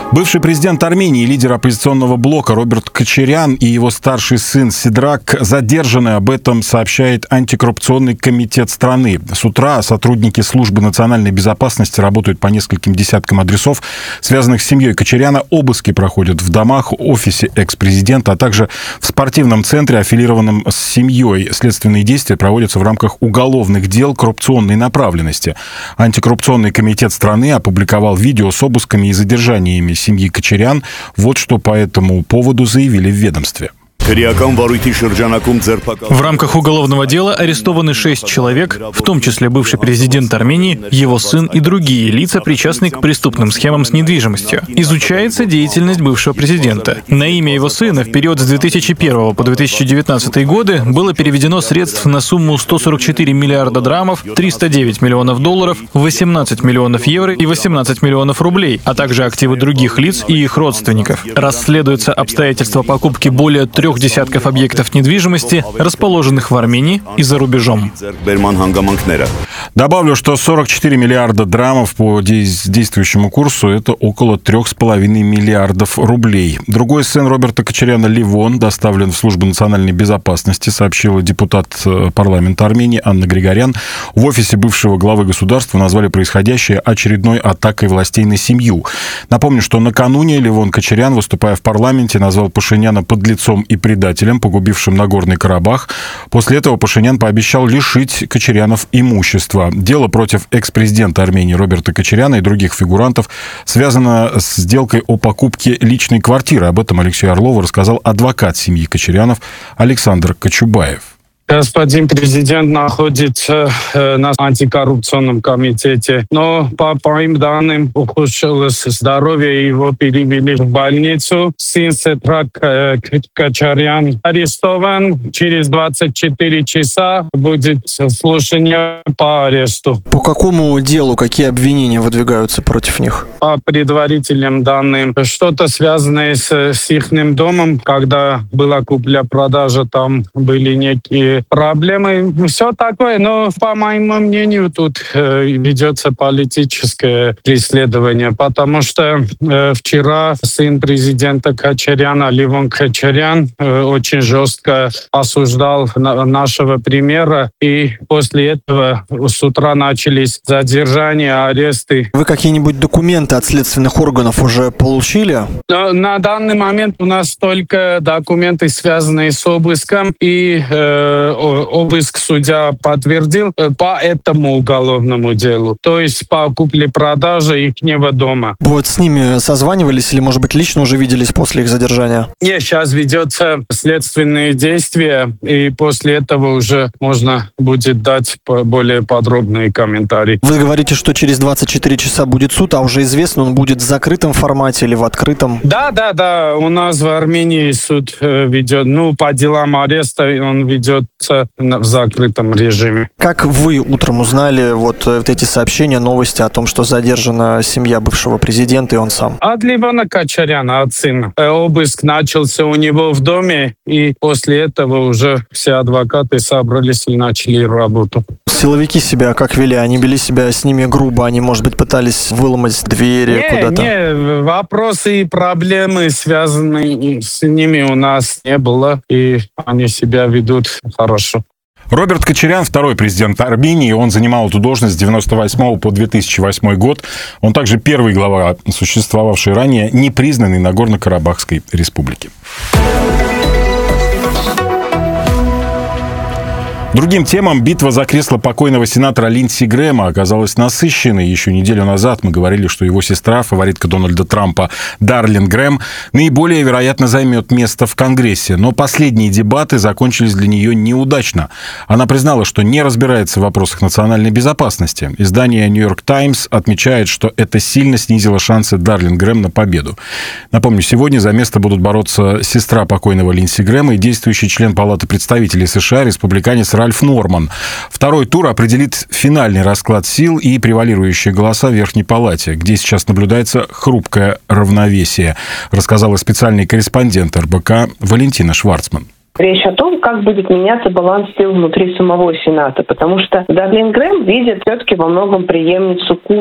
Бывший президент Армении, лидер оппозиционного блока Роберт Кочарян и его старший сын Сидрак задержаны. Об этом сообщает антикоррупционный комитет страны. С утра сотрудники службы национальной безопасности работают по нескольким десяткам адресов, связанных с семьей Кочаряна. Обыски проходят в домах, офисе экс-президента, а также в спортивном центре, аффилированном с семьей. Следственные действия проводятся в рамках уголовных дел коррупционной направленности. Антикоррупционный комитет страны опубликовал видео с обысками и задержаниями семьи Кочарян. Вот что по этому поводу заявили в ведомстве. В рамках уголовного дела арестованы 6 человек, в том числе бывший президент Армении, его сын и другие лица, причастные к преступным схемам с недвижимостью. Изучается деятельность бывшего президента. На имя его сына в период с 2001 по 2019 годы было переведено средств на сумму 144 миллиарда драмов, 309 миллионов долларов, 18 миллионов евро и 18 миллионов рублей, а также активы других лиц и их родственников. Расследуются обстоятельства покупки более 3 десятков объектов недвижимости, расположенных в Армении и за рубежом. Добавлю, что 44 миллиарда драмов по действующему курсу – это около 3,5 миллиардов рублей. Другой сын Роберта Кочаряна, Левон, доставлен в службу национальной безопасности, сообщила депутат парламента Армении Анна Григорян. В офисе бывшего главы государства назвали происходящее очередной атакой властей на семью. Напомню, что накануне Левон Кочарян, выступая в парламенте, назвал Пашиняна подлецом и предателем, погубившим Нагорный Карабах. После этого Пашинян пообещал лишить Кочарянов имущества. Дело против экс-президента Армении Роберта Кочаряна и других фигурантов связано с сделкой о покупке личной квартиры. Об этом Алексею Орлову рассказал адвокат семьи Кочарянов Александр Кочубаев. Господин президент находится на антикоррупционном комитете, но по моим данным ухудшилось здоровье, его перевели в больницу. Сын Сидрак Кочарян арестован. Через 24 часа будет слушание по аресту. По какому делу, какие обвинения выдвигаются против них? По предварительным данным, что-то связанное с их домом, когда была купля-продажа, там были некие проблемы, все такое, но, по моему мнению, тут ведется политическое преследование, потому что вчера сын президента Кочаряна, Левон Кочарян, очень жестко осуждал нашего премьера, и после этого с утра начались задержания, аресты. Вы какие-нибудь документы от следственных органов уже получили? На данный момент у нас только документы, связанные с обыском, и обыск судья подтвердил по этому уголовному делу, то есть по купле-продаже ихнего дома. Вот с ними созванивались или, может быть, лично уже виделись после их задержания? Нет, сейчас ведется следственные действия, и после этого уже можно будет дать более подробные комментарии. Вы говорите, что через 24 часа будет суд, а уже известно, он будет в закрытом формате или в открытом? Да. У нас в Армении суд ведет, по делам ареста он ведется в закрытом режиме. Как вы утром узнали вот эти сообщения, новости о том, что задержана семья бывшего президента и он сам? От Левона Кочаряна, от сына. Обыск начался у него в доме, и после этого уже все адвокаты собрались и начали работу. Силовики себя как вели? Они вели себя с ними грубо? Они, может быть, пытались выломать двери куда-то? Нет, вопросы и проблемы, связанные с ними, у нас не было, и они себя ведут хорошо. Роберт Кочарян, второй президент Армении. Он занимал эту должность с 1998 по 2008 год. Он также первый глава существовавшей ранее непризнанной Нагорно-Карабахской республики. Другим темам битва за кресло покойного сенатора Линдси Грэма оказалась насыщенной. Еще неделю назад мы говорили, что его сестра, фаворитка Дональда Трампа Дарлин Грэм, наиболее вероятно займет место в Конгрессе. Но последние дебаты закончились для нее неудачно. Она признала, что не разбирается в вопросах национальной безопасности. Издание New York Times отмечает, что это сильно снизило шансы Дарлин Грэм на победу. Напомню, сегодня за место будут бороться сестра покойного Линдси Грэма и действующий член Палаты представителей США, республиканец Ральф Норман. Второй тур определит финальный расклад сил и превалирующие голоса в Верхней Палате, где сейчас наблюдается хрупкое равновесие, рассказала специальный корреспондент РБК Валентина Шварцман. Речь о том, как будет меняться баланс сил внутри самого Сената, потому что Дарлин Грэм видит все-таки во многом преемницу